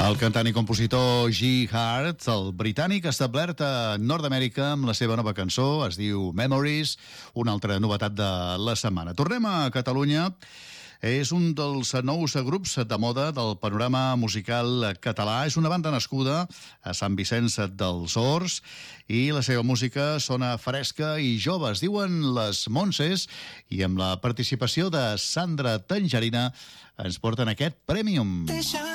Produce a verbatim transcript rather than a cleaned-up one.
El cantant i compositor G. Hart, el britànic establert a Nord-Amèrica amb la seva nova cançó, es diu Memories, una altra novetat de la setmana. Tornem a Catalunya. És un dels nous grups de moda del panorama musical català. És una banda nascuda a Sant Vicenç dels Horts i la seva música sona fresca i jove. Es diuen Les Montses i amb la participació de Sandra Tangerina ens porten aquest Premium.